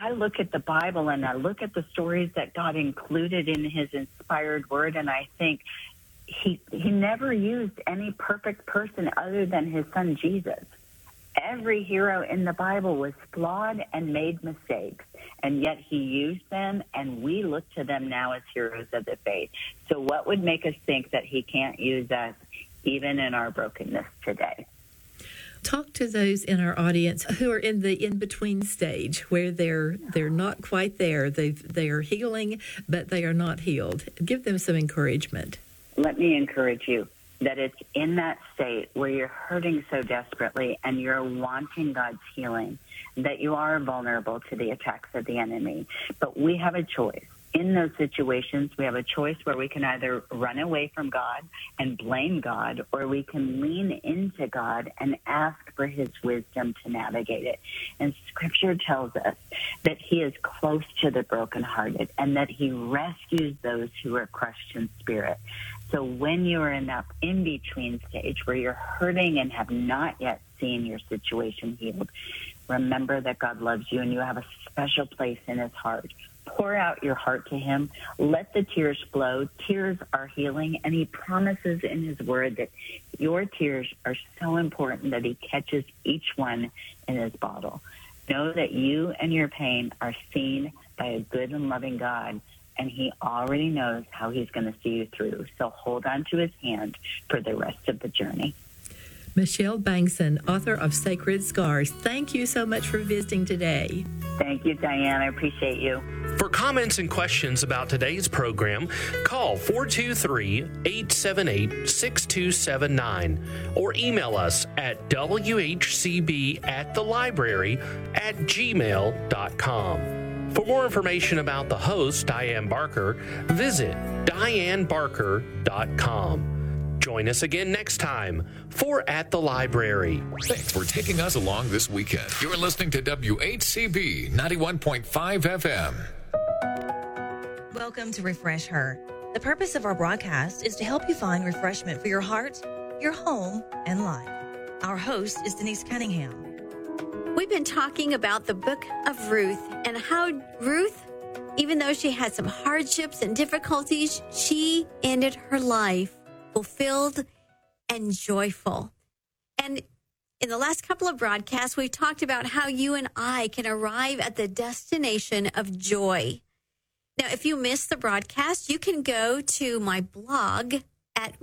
I look at the Bible and I look at the stories that God included in his inspired word, and I think he never used any perfect person other than his son Jesus. Every hero in the Bible was flawed and made mistakes, and yet he used them, and we look to them now as heroes of the faith. So what would make us think that he can't use us even in our brokenness today? Talk to those in our audience who are in the in-between stage where they're not quite there. They are healing, but they are not healed. Give them some encouragement. Let me encourage you that it's in that state where you're hurting so desperately and you're wanting God's healing that you are vulnerable to the attacks of the enemy. But we have a choice. In those situations, we have a choice where we can either run away from God and blame God, or we can lean into God and ask for his wisdom to navigate it. And Scripture tells us that he is close to the brokenhearted and that he rescues those who are crushed in spirit. So when you are in that in-between stage where you're hurting and have not yet seen your situation healed, remember that God loves you and you have a special place in his heart. Pour out your heart to him. Let the tears flow. Tears are healing, and he promises in his word that your tears are so important that he catches each one in his bottle. Know that you and your pain are seen by a good and loving God, and he already knows how he's going to see you through. So hold on to his hand for the rest of the journey. Michelle Bengtson, author of Sacred Scars, thank you so much for visiting today. Thank you, Diane. I appreciate you. For comments and questions about today's program, call 423-878-6279 or email us at whcb@thelibrary@gmail.com. For more information about the host, Diane Barker, visit dianebarker.com. Join us again next time for At the Library. Thanks for taking us along this weekend. You're listening to WHCB 91.5 FM. Welcome to Refresh Her. The purpose of our broadcast is to help you find refreshment for your heart, your home, and life. Our host is Denise Cunningham. We've been talking about the book of Ruth and how Ruth, even though she had some hardships and difficulties, she ended her life fulfilled and joyful. And in the last couple of broadcasts, we've talked about how you and I can arrive at the destination of joy. Now, if you missed the broadcast, you can go to my blog at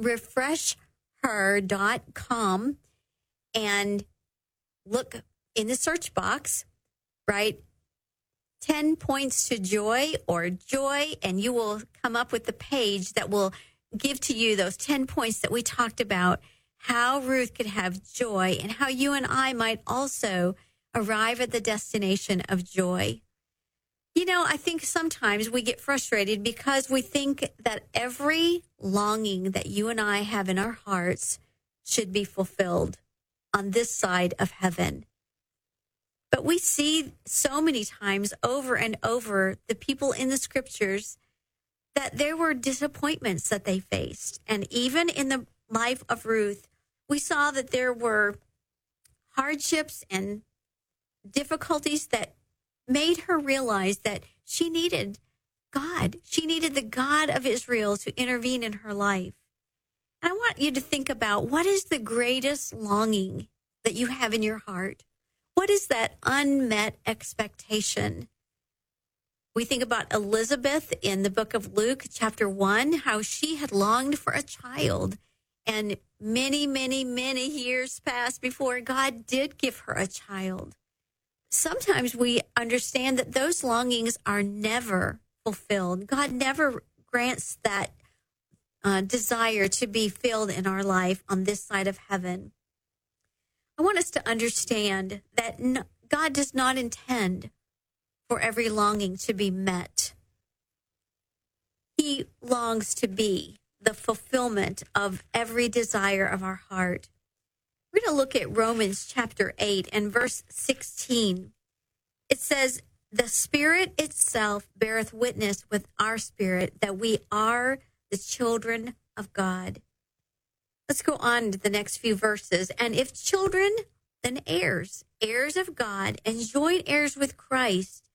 refreshher.com and look in the search box, write 10 points to joy or joy, and you will come up with the page that will give to you those 10 points that we talked about, how Ruth could have joy and how you and I might also arrive at the destination of joy. You know, I think sometimes we get frustrated because we think that every longing that you and I have in our hearts should be fulfilled on this side of heaven. But we see so many times over and over the people in the scriptures that there were disappointments that they faced. And even in the life of Ruth, we saw that there were hardships and difficulties that made her realize that she needed God. She needed the God of Israel to intervene in her life. And I want you to think about, what is the greatest longing that you have in your heart? What is that unmet expectation? We think about Elizabeth in the book of Luke, chapter 1, how she had longed for a child. And many, many, many years passed before God did give her a child. Sometimes we understand that those longings are never fulfilled. God never grants that desire to be filled in our life on this side of heaven. I want us to understand that God does not intend for every longing to be met. He longs to be the fulfillment of every desire of our heart. We're going to look at Romans chapter 8 and verse 16. It says, "The Spirit itself beareth witness with our spirit that we are the children of God." Let's go on to the next few verses. "And if children, then heirs, heirs of God, and joint heirs with Christ,